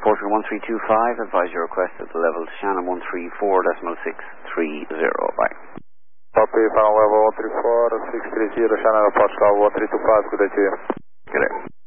Portugal 1325, advise your request at the level to Shannon 134.630. Bye. Copy, final level 134.630, Shannon Portugal 1325, good day to you. Good day.